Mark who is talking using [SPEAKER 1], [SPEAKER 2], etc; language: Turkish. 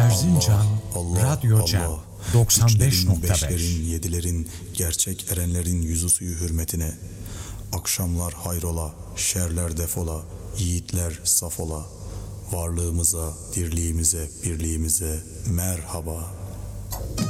[SPEAKER 1] Erzincan
[SPEAKER 2] Allah,
[SPEAKER 1] Radyo
[SPEAKER 2] Allah,
[SPEAKER 1] Cem
[SPEAKER 2] Allah.
[SPEAKER 1] 95.5.
[SPEAKER 2] Beşlerin, yedilerin, gerçek erenlerin yüzü suyu hürmetine. Akşamlar hayrola, şerler defola, yiğitler safola. Varlığımıza, dirliğimize, birliğimize merhaba.